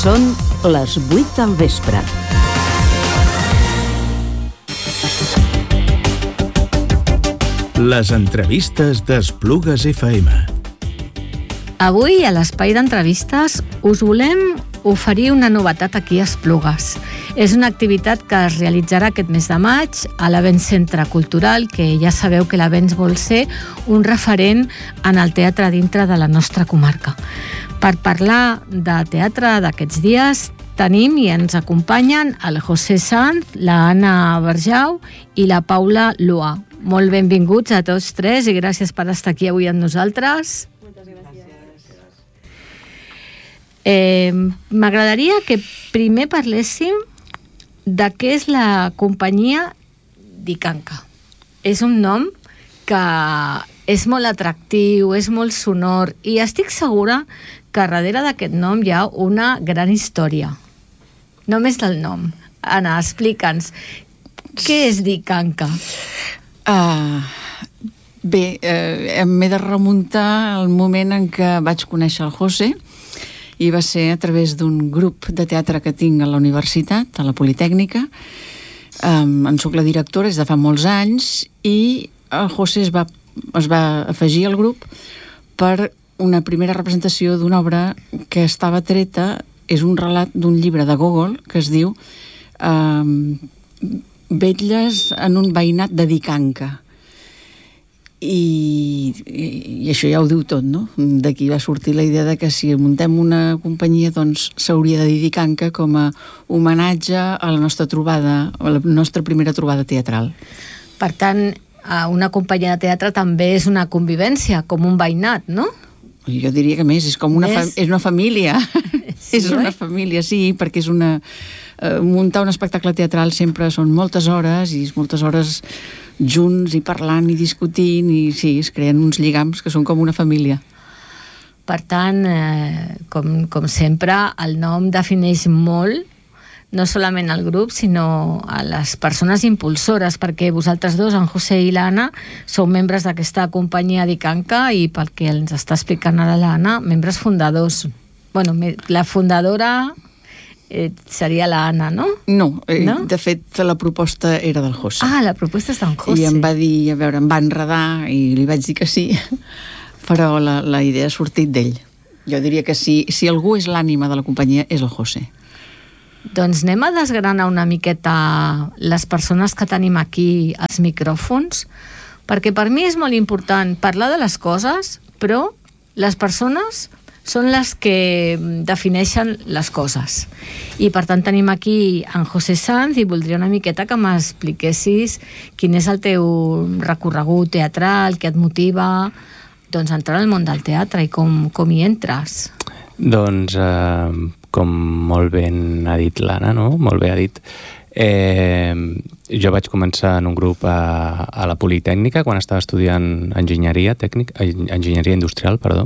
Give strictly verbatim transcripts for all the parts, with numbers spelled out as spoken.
Són les vuit del vespre. Les entrevistes d'Esplugues F M. Avui, a l'espai d'entrevistes, us volem oferir una novetat aquí a Esplugues. És una activitat que es realitzarà aquest mes de maig a l'Avenç Centre Cultural, que ja sabeu que l'Avenç vol ser un referent en el teatre dintre de la nostra comarca. Per parlar de teatre d'aquests dies, tenim i ens acompanyen el José Sanz, la Anna Berjau i la Paula Lua. Molt benvinguts a tots tres i gràcies per estar aquí avui amb nosaltres. Moltes gràcies. Eh, M'agradaria que primer parléssim de què és la companyia Dikanka. És un nom que és molt atractiu, és molt sonor i estic segura que darrere d'aquest nom hi ha una gran història. Només del nom. Anna, explica'ns, què és Dikanka? Uh, bé, uh, m'he de remuntar al moment en què vaig conèixer el José i va ser a través d'un grup de teatre que tinc a la universitat, a la Politècnica. Um, en soc la directora des de fa molts anys i el José es va, es va afegir al grup per una primera representació d'una obra que estava treta, és un relat d'un llibre de Gogol que es diu um, Vetlles en un veïnat de Dikanka. I, i, i això ja ho diu tot, no? D'aquí va sortir la idea de que si muntem una companyia, doncs s'hauria de dir Dikanka com a homenatge a la nostra trobada, a la nostra primera trobada teatral. Per tant, una companyia de teatre també és una convivència, com un veïnat, no? Jo diria que més, és com una, fa, és una família. Sí, és una família, sí, perquè és una... Eh, muntar un espectacle teatral sempre són moltes hores i moltes hores junts i parlant i discutint i sí, es creen uns lligams que són com una família. Per tant, eh, com, com sempre, el nom defineix molt no solament el grup, sinó a les persones impulsores, perquè vosaltres dos, en José i l'Anna, sou membres d'aquesta companyia Dikanka i pel que ens està explicant ara l'Anna, membres fundadors. Bueno, la fundadora eh, seria l'Anna, no? No, eh, no, de fet la proposta era del José. Ah, la proposta és d'en José. I em va dir, a veure, em va enredar i li vaig dir que sí, però la, la idea ha sortit d'ell. Jo diria que si, si algú és l'ànima de la companyia és el José. Doncs anem a desgranar una miqueta les persones que tenim aquí als micròfons, perquè per mi és molt important parlar de les coses, però les persones són les que defineixen les coses. I per tant tenim aquí en José Sanz i voldria una miqueta que m'expliquessis quin és el teu recorregut teatral, què et motiva doncs, a entrar al món del teatre i com, com hi entres. Doncs, eh, com molt ben ha dit l'Anna, no? Molt bé ha dit. Eh, jo vaig començar en un grup a, a la Politècnica quan estava estudiant enginyeria tècnica, enginyeria industrial, perdó,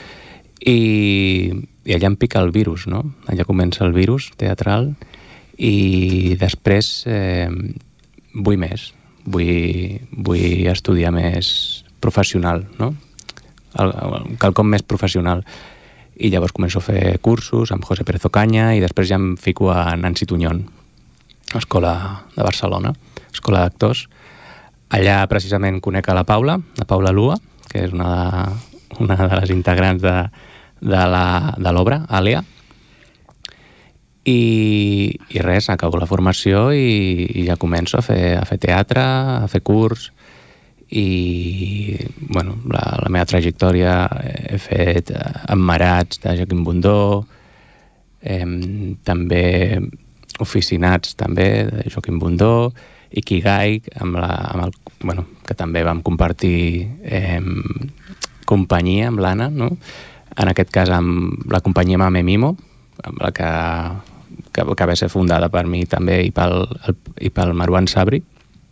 i, i allà em pica el virus, no? Allà comença el virus teatral i després eh, vull més, vull, vull estudiar més professional, no? El, el, quelcom més professional. I llavors començo a fer cursos amb José Pérez Ocaña i després ja em fico a Nancy Tuñón, Escola de Barcelona, Escola d'Actors. Allà precisament conec a la Paula, la Paula Lua, que és una de, una de les integrants de, de, la, de l'obra, Àlia. I, i res, acabo la formació i, i ja començo a fer, a fer teatre, a fer curs. I bueno, la, la meva trajectòria he fet Emmarats de Joaquim Bundó, eh, també Oficinats també de Joaquim Bundó, Ikigai, amb la, amb el, bueno, que també vam compartir eh, companyia amb l'Anna, no? En aquest cas amb la companyia Mame Mimo, amb la que, que, que va ser fundada per mi també i pel, el, i pel Marwan Sabri.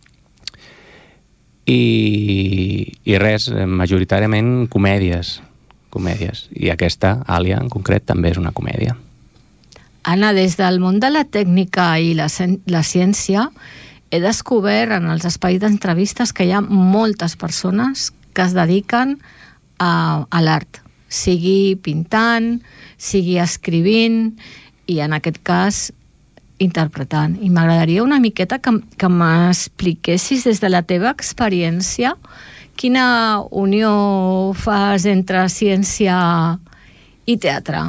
I, i res, majoritàriament comèdies, comèdies. I aquesta, Àlia, en concret, també és una comèdia. Anna, des del món de la tècnica i la, la ciència, he descobert en els espais d'entrevistes que hi ha moltes persones que es dediquen a, a l'art, sigui pintant, sigui escrivint, i en aquest cas interpretant. I m'agradaria una miqueta que, que m'expliquessis des de la teva experiència quina unió fas entre ciència i teatre.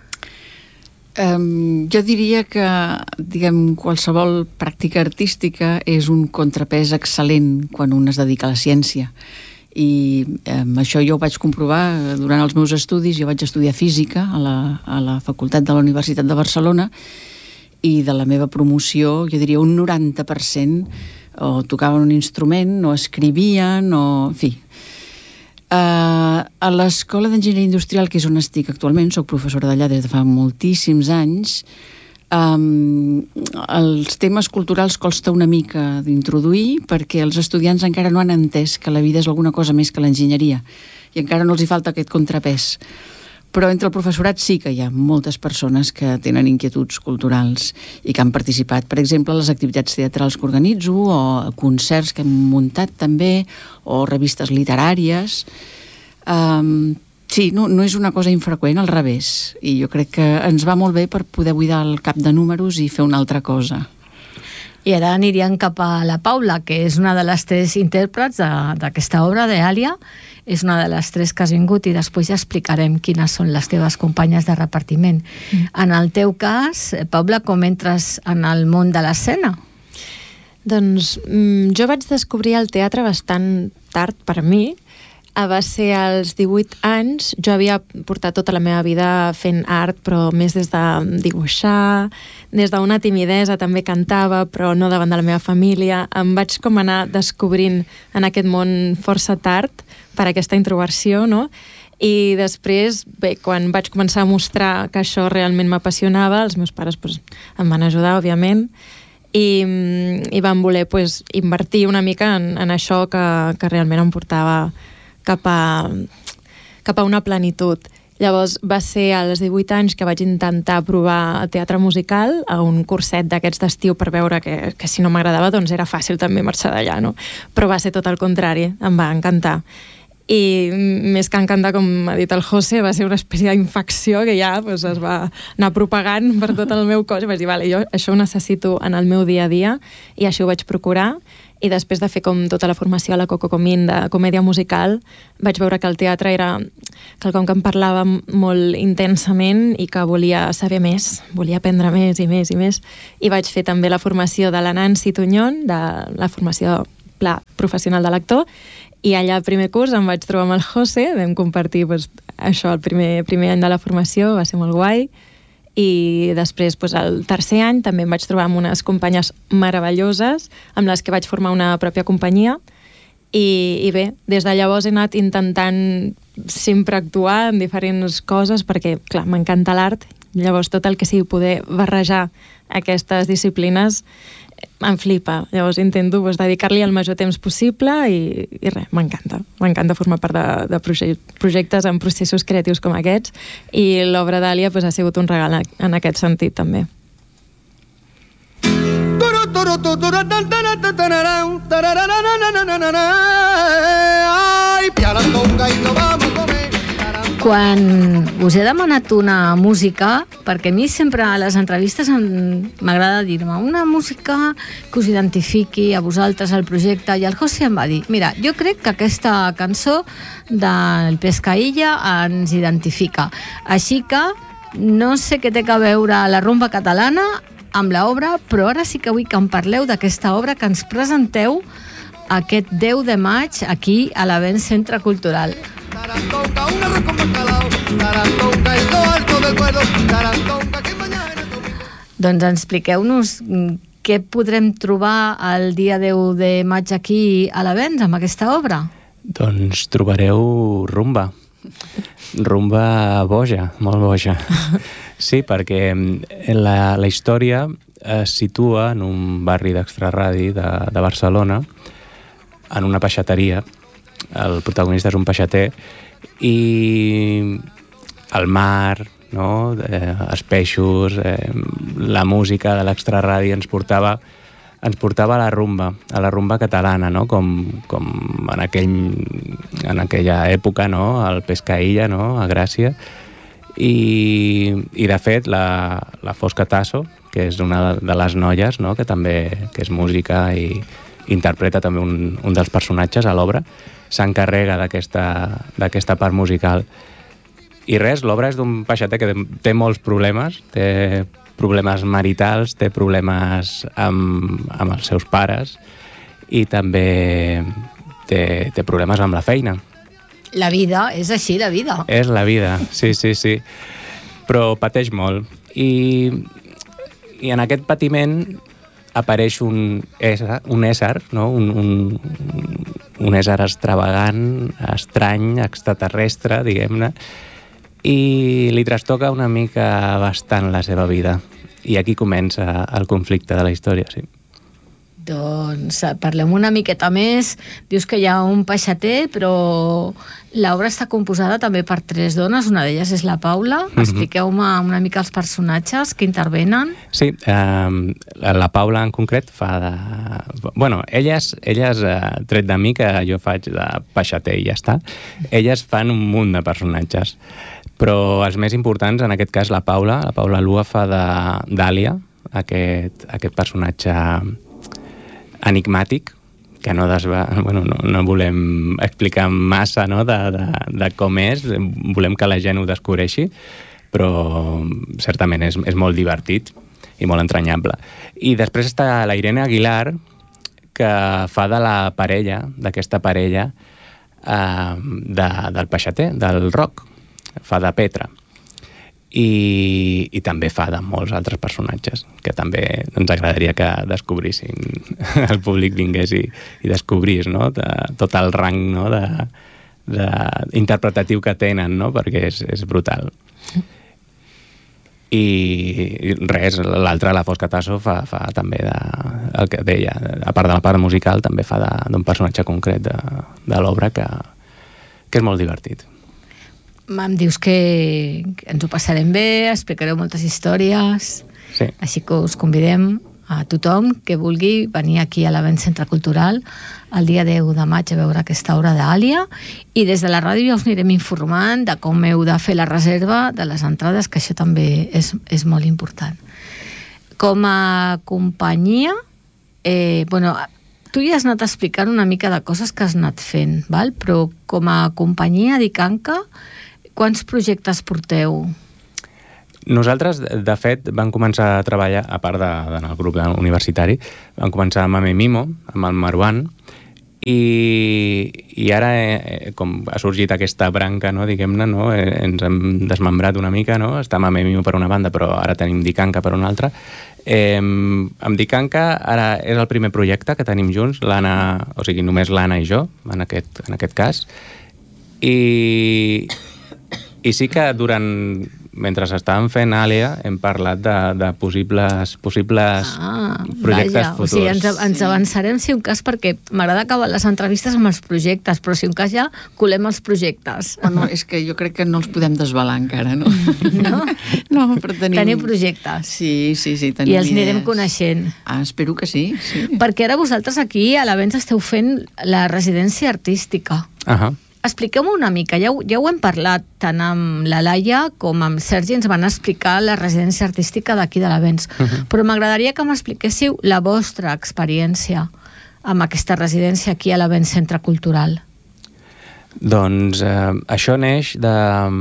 Um, jo diria que, diguem, qualsevol pràctica artística és un contrapès excel·lent quan un es dedica a la ciència. I um, això jo ho vaig comprovar durant els meus estudis. Jo vaig estudiar física a la, a la Facultat de la Universitat de Barcelona, i de la meva promoció, jo diria un noranta per cent o tocaven un instrument, o escrivien, o... en fi. Uh, a l'Escola d'Enginyeria Industrial, que és on estic actualment, soc professora d'allà des de fa moltíssims anys, um, els temes culturals costa una mica d'introduir perquè els estudiants encara no han entès que la vida és alguna cosa més que l'enginyeria i encara no els hi falta aquest contrapès. Però entre el professorat sí que hi ha moltes persones que tenen inquietuds culturals i que han participat, per exemple, a les activitats teatrals que organitzo, o concerts que hem muntat també, o revistes literàries. Um, sí, no, no és una cosa infreqüent, al revés. I jo crec que ens va molt bé per poder buidar el cap de números i fer una altra cosa. I ara aniríem cap a la Paula, que és una de les tres intèrprets d'aquesta obra d'Èlia. És una de les tres que has vingut i després ja explicarem quines són les teves companyes de repartiment. Mm. En el teu cas, Paula, com entres en el món de l'escena? Doncs mm, jo vaig descobrir el teatre bastant tard per mi. Va ser als divuit anys. Jo havia portat tota la meva vida fent art, però més des de dibuixar, des d'una timidesa, també cantava, però no davant de la meva família. Em vaig com anar descobrint en aquest món força tard per aquesta introversió, no? I després, bé, quan vaig començar a mostrar que això realment m'apassionava, els meus pares pues, em van ajudar, òbviament, i, i van voler pues, invertir una mica en, en això que, que realment em portava cap a, cap a una plenitud. Llavors va ser als divuit anys que vaig intentar provar teatre musical a un curset d'aquests d'estiu per veure que, que si no m'agradava doncs era fàcil també marxar d'allà, no? Però va ser tot el contrari, em va encantar. I més que encantar, com ha dit el José, va ser una espècie d'infecció que ja pues, es va anar propagant per tot el meu cos i vaig dir, vale, jo això ho necessito en el meu dia a dia, i així ho vaig procurar. I després de fer com tota la formació a la Coco Comín de comèdia musical, vaig veure que el teatre era quelcom que em parlava molt intensament i que volia saber més, volia aprendre més i més i més. I vaig fer també la formació de la Nancy Tuñón, de la formació pla professional de l'actor, i allà al primer curs em vaig trobar amb el José, vam compartir pues, això el primer, primer any de la formació, va ser molt guai. I després, doncs, el tercer any també em vaig trobar amb unes companyes meravelloses amb les que vaig formar una pròpia companyia i, i bé, des de llavors he anat intentant sempre actuar en diferents coses perquè, clar, m'encanta l'art, llavors tot el que sigui poder barrejar aquestes disciplines em flipa, llavors intento doncs, dedicar-li el major temps possible i, i res, m'encanta, m'encanta formar part de, de projectes en processos creatius com aquests i l'obra d'Àlia doncs, ha sigut un regal en aquest sentit també. Quan us he demanat una música, perquè a mi sempre a les entrevistes m'agrada dir-me una música que us identifiqui a vosaltres al projecte, i el José em va dir, mira, jo crec que aquesta cançó del Pescaïlla ens identifica, així que no sé què té que veure la rumba catalana amb l'obra, però ara sí que vull que em parleu d'aquesta obra que ens presenteu aquest deu de maig aquí a l'Avenç Centre Cultural. Doncs expliqueu-nos què podrem trobar el dia deu de maig aquí a l'Avenç amb aquesta obra. Doncs trobareu rumba. Rumba boja, molt boja. Sí, perquè la, la història es situa en un barri d'extraradi de, de Barcelona, en una peixateria. El protagonista és un peixater i el mar, no? eh, els peixos, eh, la música de l'extraradi ens portava, ens portava a la rumba, a la rumba catalana, no? com, com en, aquell, en aquella època, no? El Pescaïlla, no? A Gràcia. I, i de fet, la, la Fosca Tasso, que és una de les noies, no? que també que és música i interpreta també un, un dels personatges a l'obra, s'encarrega d'aquesta part musical. I res, l'obra és d'un peixater que té molts problemes, té problemes maritals, té problemes amb, amb els seus pares i també té, té problemes amb la feina. La vida, és així, la vida. És la vida, sí, sí, sí. Però pateix molt. I, i en aquest patiment apareix un ésser, un ésser, no? un, un, un ésser extravagant, estrany, extraterrestre, diguem-ne, i li trastoca una mica bastant la seva vida. I aquí comença el conflicte de la història, sí. Doncs parlem una miqueta més. Dius que hi ha un peixater, però l'obra està composada també per tres dones. Una d'elles és la Paula. Mm-hmm. Expliqueu-me una mica els personatges que intervenen. Sí, eh, la Paula en concret fa de... Bueno, elles, elles eh, tret de mi, que jo faig de peixater i ja està, elles fan un munt de personatges. Però els més importants, en aquest cas la Paula, la Paula Lua fa d'Àlia, aquest, aquest personatge enigmàtic, que no, desva... bueno, no, no volem explicar massa, no? de, de, de com és, volem que la gent ho descobreixi, però certament és, és molt divertit i molt entranyable. I després està la Irene Aguilar, que fa de la parella, d'aquesta parella eh, de, del peixater, del Roc, fa de Petra. I, i també fa de molts altres personatges que també ens agradaria que descobrissin, el públic vingués i, i descobrís, no? de, tot el rang, no? de, de, interpretatiu que tenen, no? perquè és, és brutal. I, i res, l'altra, la Fosca Tasso, fa, fa també de, el que deia, a part de la part musical, també fa d'un personatge concret de, de l'obra que, que és molt divertit. Em dius que ens ho passarem bé, explicareu moltes històries, sí. Així que us convidem a tothom que vulgui venir aquí a l'Avenç Centre Cultural el dia deu de maig a veure aquesta obra d'Àlia, i des de la ràdio ja us anirem informant de com heu de fer la reserva de les entrades, que això també és, és molt important. Com a companyia, eh, bueno, tu ja has anat explicant una mica de coses que has anat fent, val? Però com a companyia d'Icanca, quants projectes porteu? Nosaltres, de fet, vam començar a treballar, a part de, del grup universitari, vam començar amb Mame Mimo, amb el Marwan, i, i ara, eh, com ha sorgit aquesta branca, no, diguem-ne, no, eh, ens hem desmembrat una mica, no? Està Mame Mimo per una banda, però ara tenim Dicanca per una altra. Eh, amb Dicanca ara és el primer projecte que tenim junts, l'Anna, o sigui, només l'Anna i jo, en aquest, en aquest cas, i... I sí que durant, mentre estàvem fent Àlia, hem parlat de, de possibles, possibles ah, projectes vaja. futurs. O sigui, ens, ens avançarem si un cas, perquè m'agrada acabar les entrevistes amb els projectes, però si un cas ja colem els projectes. Bueno, és que jo crec que no els podem desvelar encara, no? No? No, però tenim... Teniu projectes. Sí, sí, sí, tenim I els anirem idees. coneixent. Ah, espero que sí, sí. Perquè ara vosaltres aquí a l'Avenç esteu fent la residència artística. Ahà. Expliqueu-me una mica, ja ho, ja ho hem parlat tant amb la Laia com amb Sergi, ens van explicar la residència artística d'aquí de l'Avenç, uh-huh. però m'agradaria que m'expliquéssiu la vostra experiència amb aquesta residència aquí a l'Avenç Centre Cultural. Doncs eh, això neix de,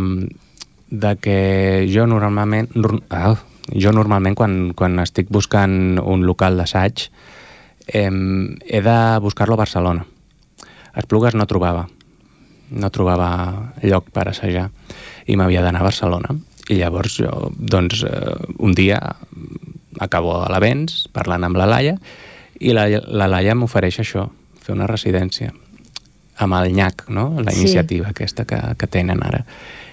de que jo normalment, ah, jo normalment quan, quan estic buscant un local d'assaig eh, he de buscar-lo a Barcelona. A Esplugues no trobava. no trobava lloc per assajar i m'havia d'anar a Barcelona. I llavors jo, doncs, un dia acabo a l'Avenç parlant amb la Laia i la, la Laia m'ofereix això, fer una residència amb el Nyac, no? La iniciativa sí. aquesta que, que tenen ara.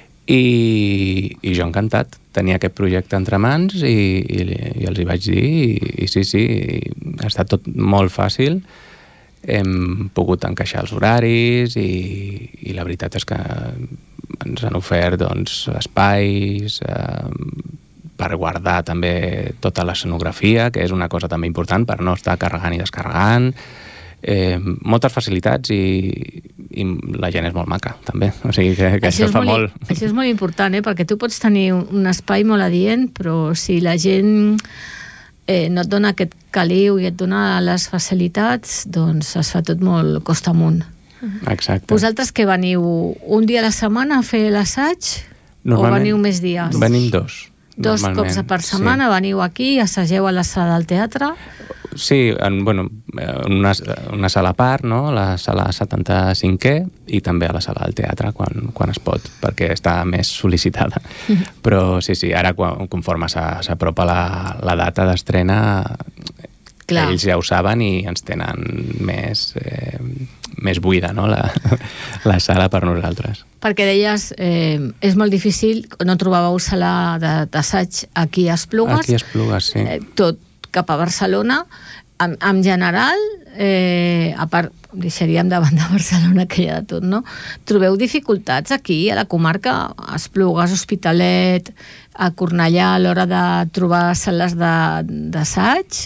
I, i jo encantat. Tenia aquest projecte entre mans i, i, i els hi vaig dir i, i sí, sí, i ha estat tot molt fàcil. Hem pogut encaixar els horaris i, i la veritat és que ens han ofert doncs, espais eh, per guardar també tota l'escenografia, que és una cosa també important per no estar carregant i descarregant. eh, moltes facilitats i, i la gent és molt maca, també. O sigui que, que això, això fa molt... molt... Això és molt important, eh? Perquè tu pots tenir un espai molt adient, però si la gent eh, no et dona aquest caliu i et dona les facilitats, doncs es fa tot molt costa amunt. Exacte. Vosaltres que veniu un dia a la setmana a fer l'assaig o veniu més dies? Venim dos. Dos cops per setmana, sí. Veniu aquí, assageu a la sala del teatre? Sí, en, bueno, una, una sala a part, no? La sala setanta-cinquè i també a la sala del teatre quan, quan es pot, perquè està més sol·licitada. Mm-hmm. Però sí, sí, ara quan, conforme s'apropa la, la data d'estrena, clar, ells ja ho saben i ens tenen més, eh, més buida, no? la, la sala per nosaltres. Perquè deies, eh, és molt difícil, no trobàveu sala d'assaig aquí a Esplugues. Aquí a Esplugues, sí. Eh, tot cap a Barcelona. En, en general, eh, a part, deixaríem davant de Barcelona que hi ha de tot, no? Trobeu dificultats aquí, a la comarca, a Esplugues, Hospitalet, a Cornellà, a l'hora de trobar sales d'assaig?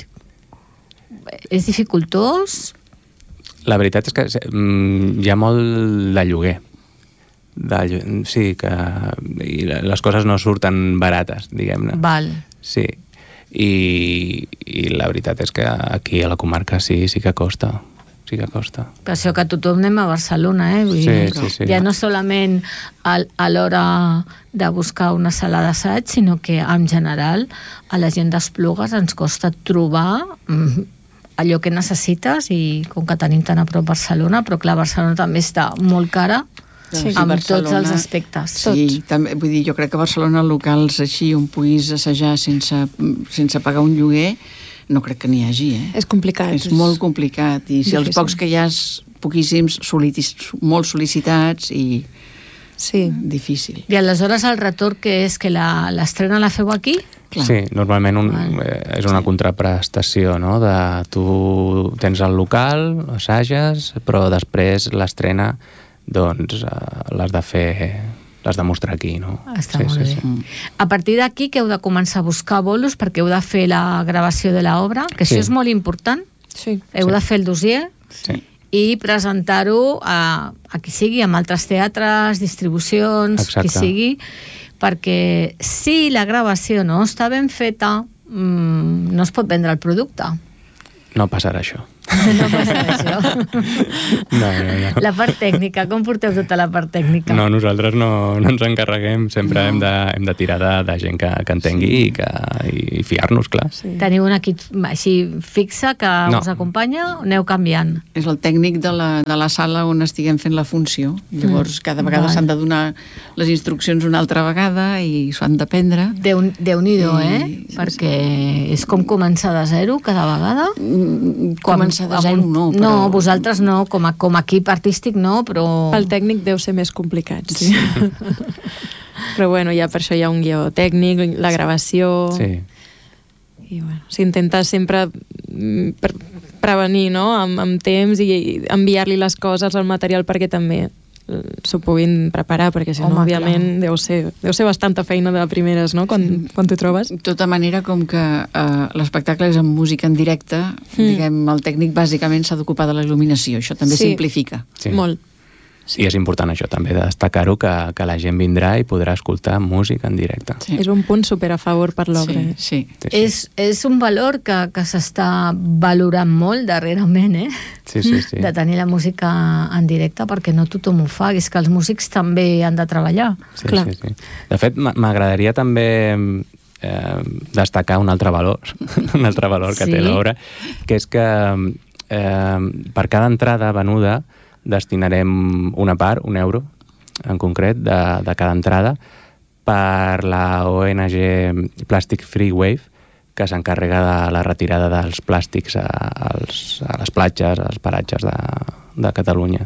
És dificultós? La veritat és que hi ha molt de lloguer. De, sí, que i les coses no surten barates, diguem-ne. Val. Sí, i, i la veritat és que aquí a la comarca sí, sí que costa. Sí que costa. Per això que tothom anem a Barcelona, eh? Vull sí, dir, sí, sí. Ja no solament a, a l'hora de buscar una sala d'assaig, sinó que en general a la gent d'Esplugues ens costa trobar mm, allò que necessites, i com que tenim tan a prop Barcelona, però clar, Barcelona també està molt cara, sí, amb Barcelona, tots els aspectes. Sí, tots. També, vull dir, jo crec que a Barcelona locals així on puguis assajar sense, sense pagar un lloguer, no crec que n'hi hagi, eh? És complicat. És, és molt complicat, i si els pocs que hi ha, poquíssims, molt sol·licitats i sí, difícil. I aleshores el retorn que és que l'estrena la feu aquí? Clar. Sí, normalment un, eh, és una contraprestació, no? De, tu tens el local, assages, però després l'estrena doncs eh, l'has de fer, l'has de mostrar aquí, no? Està sí, molt sí, bé. sí. A partir d'aquí que heu de començar a buscar bolos perquè heu de fer la gravació de l'obra, que això sí, és molt important. Sí. Heu sí. de fer el dossier sí. i presentar-ho a, a qui sigui, amb altres teatres, distribucions, exacte, qui sigui, perquè si la gravació no està ben feta, mmm, no es pot vendre el producte. No passarà això. No passarà això. No, no, no. La part tècnica, com porteu tota la part tècnica? No, nosaltres no, no ens encarreguem, sempre no. hem, de, hem de tirar de, de gent que, que entengui sí. i, que, i fiar-nos, clar. Sí. Teniu un equip així fixe que no. us acompanya o aneu canviant? És el tècnic de la, de la sala on estiguem fent la funció. Llavors, mm. cada vegada s'han de donar les instruccions una altra vegada i s'ho han d'aprendre. Déu, Déu-n'hi-do, I... eh? Sí, perquè sí. és com començar de zero cada vegada. Mm, començar de zero no, però... No, vosaltres no, com a, com a equip artístic no, però... El tècnic deu ser més complicat, sí. Però bueno, ja per això hi ha un guió tècnic, la gravació... Sí. I bueno, s'intenta sempre pre prevenir, no?, amb, amb temps i enviar-li les coses al material perquè també s'ho puguin preparar, perquè si no, òbviament, deu ser, deu ser bastanta feina de primeres, no?, quan, sí. quan t'ho trobes. De tota manera, com que uh, l'espectacle és amb música en directe, mm. diguem, el tècnic bàsicament s'ha d'ocupar de la il·luminació. Això també sí. simplifica. Sí. Molt. Sí. I és important això també, de destacar-ho, que, que la gent vindrà i podrà escoltar música en directe. Sí. És un punt super a favor per l'obra. Sí, sí. sí, sí. És, és un valor que, que s'està valorant molt darrerament, eh? Sí, sí, sí. De tenir la música en directe, perquè no tothom ho fa, és que els músics també han de treballar. Sí, Clar. sí, sí. De fet, m'agradaria també eh, destacar un altre valor, un altre valor que sí? té l'obra, que és que eh, per cada entrada venuda destinarem una part, un euro en concret, de, de cada entrada per la O N G Plastic Free Wave, que s'encarrega de la retirada dels plàstics a, als, a les platges, als paratges de, de Catalunya.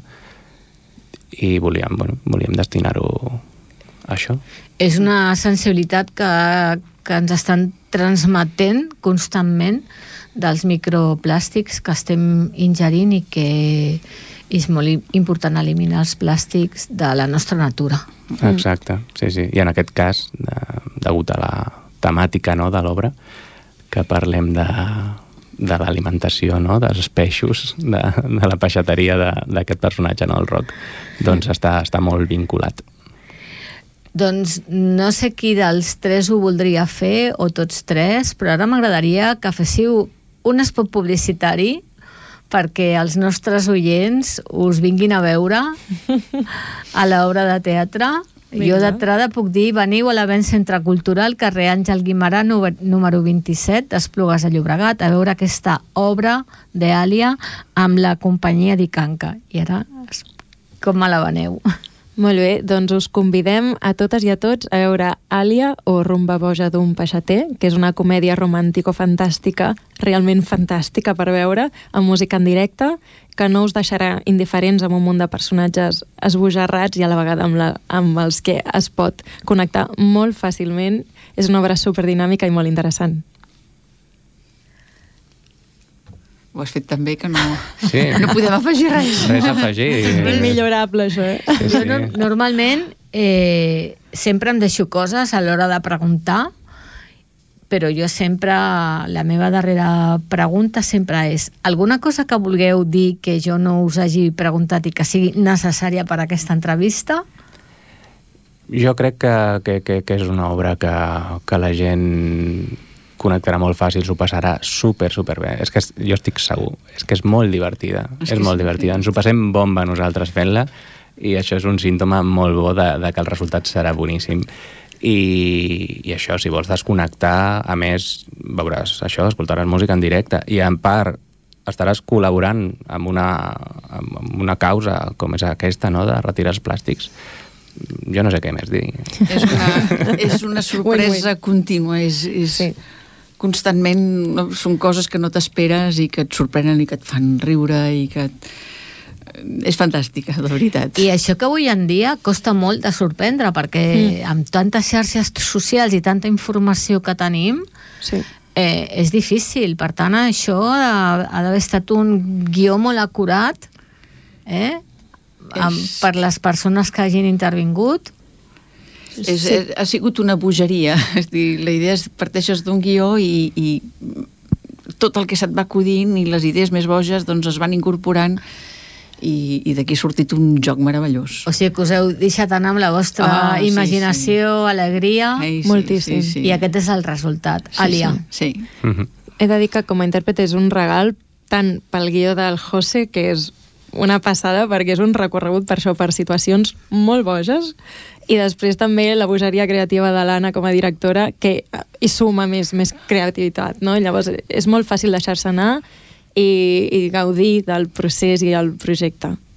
I volíem, bueno, volíem destinar-ho a això. És una sensibilitat que, que ens estan transmetent constantment dels microplàstics que estem ingerint i que és molt important eliminar els plàstics de la nostra natura. Exacte, sí, sí. I en aquest cas, de, degut a la temàtica, no, de l'obra, que parlem de, de l'alimentació, no? dels peixos, de, de la peixateria d'aquest personatge, no? el Roc, doncs està, està molt vinculat. Doncs no sé qui dels tres ho voldria fer, o tots tres, però ara m'agradaria que féssiu un spot publicitari perquè els nostres oients us vinguin a veure a l'obra de teatre. Vinga. Jo d'entrada puc dir, veniu a l'Avenç Centre Cultural, carrer Àngel Guimerà, número vint-i-set, d'Esplugues de Llobregat, a veure aquesta obra d'Àlia amb la companyia d'Icanca. I ara, com me la veneu? Molt bé, doncs us convidem a totes i a tots a veure Àlia o Rumba boja d'un peixater, que és una comèdia romàntico-fantàstica, realment fantàstica per veure, amb música en directe, que no us deixarà indiferents amb un munt de personatges esbojarrats i a la vegada amb, la, amb els que es pot connectar molt fàcilment. És una obra superdinàmica i molt interessant. Ho has fet tan bé que no, sí. no podem afegir res. Res a afegir. És millorable, això, eh? Sí, Jo sí. no, normalment eh, sempre em deixo coses a l'hora de preguntar, però jo sempre, la meva darrera pregunta sempre és alguna cosa que vulgueu dir que jo no us hagi preguntat i que sigui necessària per a aquesta entrevista? Jo crec que, que, que, que és una obra que, que la gent connectarà molt fàcil, s'ho passarà super, super bé. És que jo estic segur, és que és molt divertida, és, és molt sí, divertida. Sí. Ens ho passem bomba nosaltres fent-la i això és un símptoma molt bo de, de que el resultat serà boníssim. I, i això, si vols desconnectar, a més, veuràs això, escoltaràs música en directe i en part estaràs col·laborant amb una, amb una causa com és aquesta, no?, de retirar els plàstics. Jo no sé què més dir. És una, és una sorpresa contínua, és... és... Sí. Constantment són coses que no t'esperes i que et sorprenen i que et fan riure i que et... és fantàstica, de veritat. I això que avui en dia costa molt de sorprendre perquè mm. amb tantes xarxes socials i tanta informació que tenim sí. eh, és difícil. Per tant, això ha, ha d'haver estat un guió molt acurat eh? amb, és... per les persones que hagin intervingut. És, sí. Ha sigut una bogeria, és dir, la idea és parteixes d'un guió i, i tot el que se't va acudint i les idees més boges doncs es van incorporant i, i d'aquí ha sortit un joc meravellós. O sigui que us heu deixat anar amb la vostra oh, imaginació, sí, sí. alegria, Ei, sí, moltíssim, sí, sí. I aquest és el resultat. Sí, Àlia. Sí, sí. Mm-hmm. He de dir que com a intèrpret és un regal tant pel guió del José, que és una passada perquè és un recorregut per això, per situacions molt boges, i després també la bogeria creativa de l'Anna com a directora, que hi suma més, més creativitat, no? Llavors és molt fàcil deixar-se anar i, i gaudir del procés i el projecte.